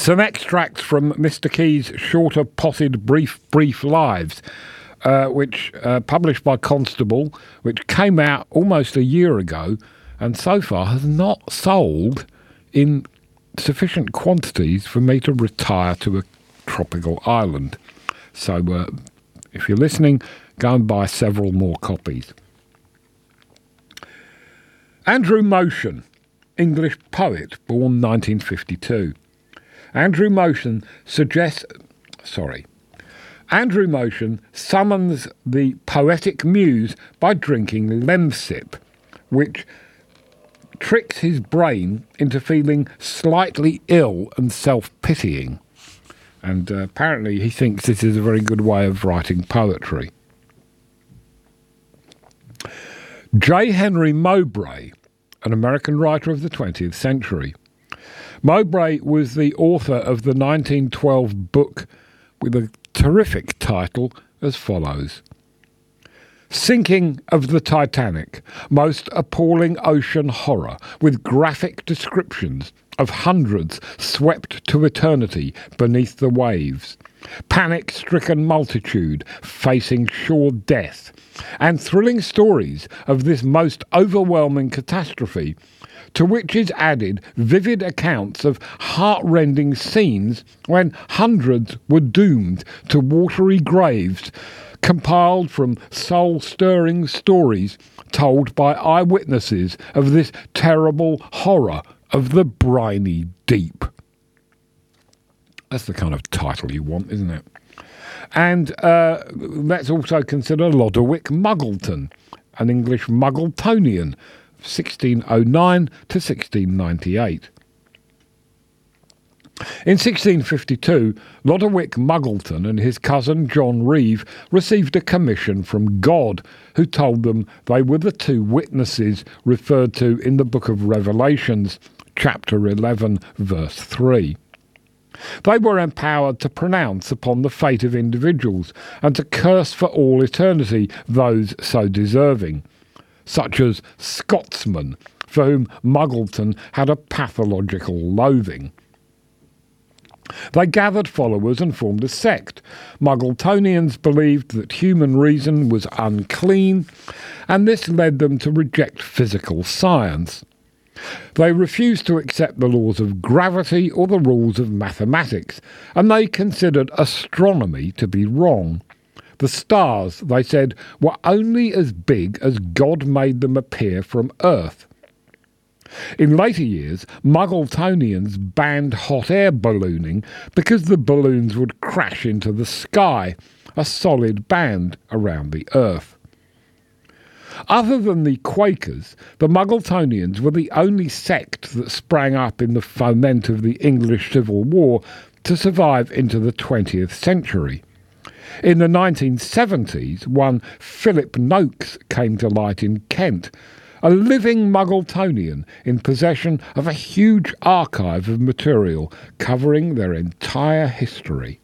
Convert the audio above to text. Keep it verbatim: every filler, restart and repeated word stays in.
Some extracts from Mister Key's shorter, potted, brief, brief lives, uh, which uh, published by Constable, which came out almost a year ago, and so far has not sold in sufficient quantities for me to retire to a tropical island. So, uh, if you're listening, go and buy several more copies. Andrew Motion, English poet, born nineteen fifty-two. Andrew Motion suggests, sorry, Andrew Motion summons the poetic muse by drinking Lemsip, which tricks his brain into feeling slightly ill and self-pitying. And uh, apparently he thinks this is a very good way of writing poetry. J. Henry Mowbray, an American writer of the twentieth century. Mowbray was the author of the nineteen twelve book with a terrific title as follows. Sinking of the Titanic, most appalling ocean horror, with graphic descriptions of hundreds swept to eternity beneath the waves, panic-stricken multitude facing sure death, and thrilling stories of this most overwhelming catastrophe, to which is added vivid accounts of heart-rending scenes when hundreds were doomed to watery graves, compiled from soul-stirring stories told by eyewitnesses of this terrible horror of the briny deep. That's the kind of title you want, isn't it? And uh, let's also consider Lodowick Muggleton, an English Muggletonian, sixteen oh nine to sixteen ninety-eight. In sixteen fifty-two, Lodowick Muggleton and his cousin John Reeve received a commission from God, who told them they were the two witnesses referred to in the Book of Revelations, chapter eleven, verse three. They were empowered to pronounce upon the fate of individuals and to curse for all eternity those so deserving, such as Scotsmen, for whom Muggleton had a pathological loathing. They gathered followers and formed a sect. Muggletonians believed that human reason was unclean, and this led them to reject physical science. They refused to accept the laws of gravity or the rules of mathematics, and they considered astronomy to be wrong. The stars, they said, were only as big as God made them appear from Earth. In later years, Muggletonians banned hot air ballooning because the balloons would crash into the sky, a solid band around the Earth. Other than the Quakers, the Muggletonians were the only sect that sprang up in the foment of the English Civil War to survive into the twentieth century. In the nineteen seventies, one Philip Noakes came to light in Kent, a living Muggletonian in possession of a huge archive of material covering their entire history.